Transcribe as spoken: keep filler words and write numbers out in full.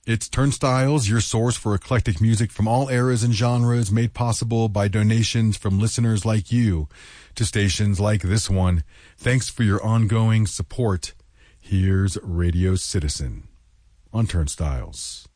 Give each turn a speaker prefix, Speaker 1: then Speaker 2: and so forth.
Speaker 1: It's Turnstiles, your source for eclectic music from all eras and genres, made possible by donations from listeners like you to stations like this one. Thanks for your ongoing support. Here's Radio Citizen on Turnstiles.